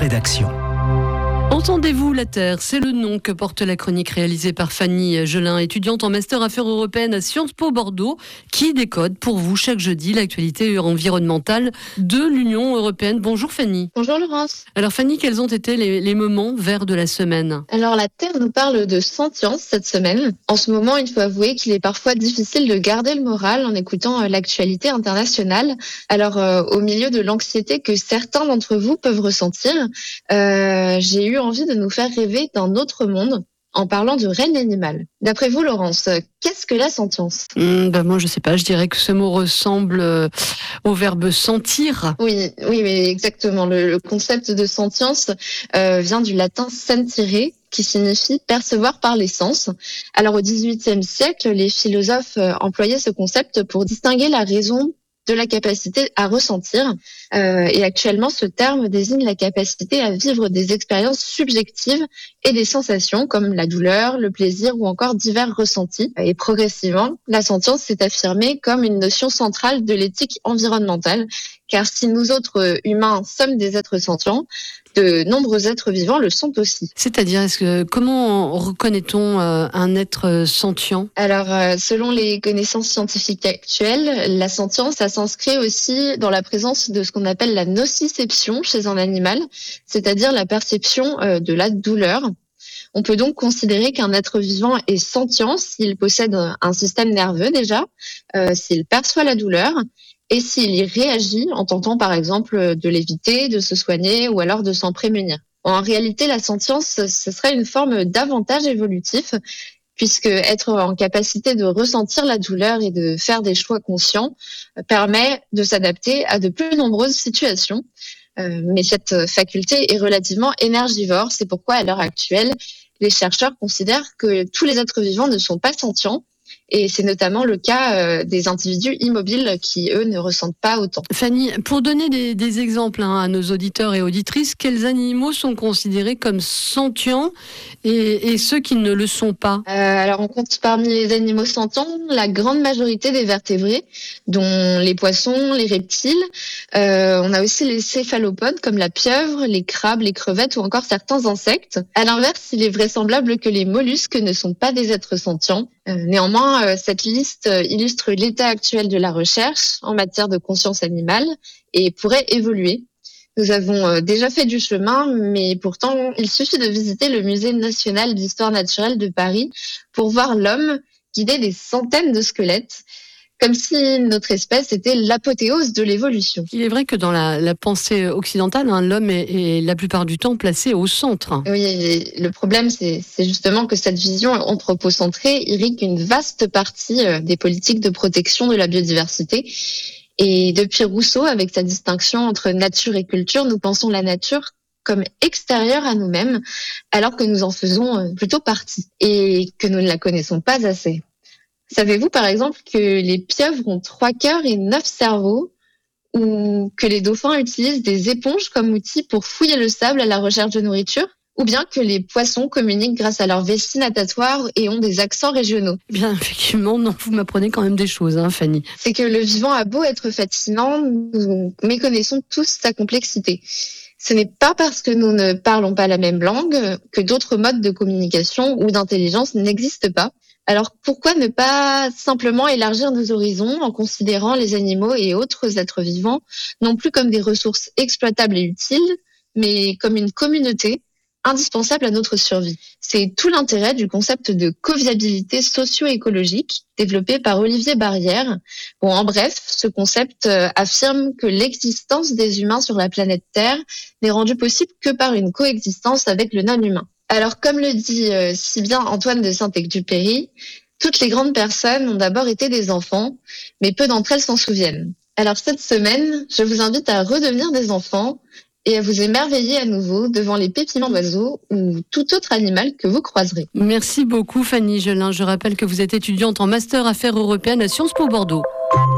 rédaction. Entendez-vous la Terre, c'est le nom que porte la chronique réalisée par Fanny Gelin, étudiante en master affaires européennes à Sciences Po Bordeaux, qui décode pour vous chaque jeudi l'actualité environnementale de l'Union européenne. Bonjour Fanny. Bonjour Laurence. Alors Fanny, quels ont été les moments verts de la semaine ? Alors la Terre nous parle de sentience cette semaine. En ce moment, il faut avouer qu'il est parfois difficile de garder le moral en écoutant l'actualité internationale. Alors au milieu de l'anxiété que certains d'entre vous peuvent ressentir, j'ai eu envie de nous faire rêver d'un autre monde en parlant de règne animal. D'après vous, Laurence, qu'est-ce que la sentience ? Moi, je sais pas, je dirais que ce mot ressemble au verbe sentir. Oui, mais exactement. Le concept de sentience vient du latin sentire, qui signifie percevoir par les sens. Alors au XVIIIe siècle, les philosophes employaient ce concept pour distinguer la raison de la capacité à ressentir. Et actuellement, ce terme désigne la capacité à vivre des expériences subjectives et des sensations comme la douleur, le plaisir ou encore divers ressentis. Et progressivement, la sentience s'est affirmée comme une notion centrale de l'éthique environnementale, car si nous autres humains sommes des êtres sentients, de nombreux êtres vivants le sont aussi. C'est-à-dire, comment reconnaît-on un être sentient ? Alors, selon les connaissances scientifiques actuelles, la sentience, ça s'inscrit aussi dans la présence de ce qu'on appelle la nociception chez un animal, c'est-à-dire la perception de la douleur. On peut donc considérer qu'un être vivant est sentient s'il possède un système nerveux déjà, s'il perçoit la douleur, et s'il y réagit en tentant par exemple de l'éviter, de se soigner ou alors de s'en prémunir. En réalité, la sentience, ce serait une forme d'avantage évolutif, puisque être en capacité de ressentir la douleur et de faire des choix conscients permet de s'adapter à de plus nombreuses situations. Mais cette faculté est relativement énergivore, c'est pourquoi à l'heure actuelle, les chercheurs considèrent que tous les êtres vivants ne sont pas sentients. Et c'est notamment le cas des individus immobiles qui, eux, ne ressentent pas autant. Fanny, pour donner des exemples à nos auditeurs et auditrices, quels animaux sont considérés comme sentients et ceux qui ne le sont pas ? Alors, on compte parmi les animaux sentients la grande majorité des vertébrés, dont les poissons, les reptiles. On a aussi les céphalopodes, comme la pieuvre, les crabes, les crevettes ou encore certains insectes. À l'inverse, il est vraisemblable que les mollusques ne sont pas des êtres sentients. Néanmoins, cette liste illustre l'état actuel de la recherche en matière de conscience animale et pourrait évoluer. Nous avons déjà fait du chemin, mais pourtant, il suffit de visiter le Musée national d'histoire naturelle de Paris pour voir l'homme guider des centaines de squelettes, comme si notre espèce était l'apothéose de l'évolution. Il est vrai que dans la pensée occidentale, l'homme est la plupart du temps placé au centre. Oui, et le problème, c'est justement que cette vision anthropocentrée irrigue une vaste partie des politiques de protection de la biodiversité. Et depuis Rousseau, avec sa distinction entre nature et culture, nous pensons la nature comme extérieure à nous-mêmes, alors que nous en faisons plutôt partie et que nous ne la connaissons pas assez. Savez-vous par exemple que les pieuvres ont 3 cœurs et 9 cerveaux, ou que les dauphins utilisent des éponges comme outil pour fouiller le sable à la recherche de nourriture, ou bien que les poissons communiquent grâce à leur vessie natatoire et ont des accents régionaux. Bien, effectivement, non, vous m'apprenez quand même des choses, Fanny. C'est que le vivant a beau être fascinant, nous méconnaissons tous sa complexité. Ce n'est pas parce que nous ne parlons pas la même langue que d'autres modes de communication ou d'intelligence n'existent pas. Alors pourquoi ne pas simplement élargir nos horizons en considérant les animaux et autres êtres vivants non plus comme des ressources exploitables et utiles, mais comme une communauté indispensable à notre survie. C'est tout l'intérêt du concept de coviabilité socio-écologique développé par Olivier Barrière. En bref, ce concept affirme que l'existence des humains sur la planète Terre n'est rendue possible que par une coexistence avec le non-humain. Alors, comme le dit si bien Antoine de Saint-Exupéry, toutes les grandes personnes ont d'abord été des enfants, mais peu d'entre elles s'en souviennent. Alors, cette semaine, je vous invite à redevenir des enfants et à vous émerveiller à nouveau devant les pépiments d'oiseaux ou tout autre animal que vous croiserez. Merci beaucoup Fanny Gelin. Je rappelle que vous êtes étudiante en master affaires européennes à Sciences Po Bordeaux.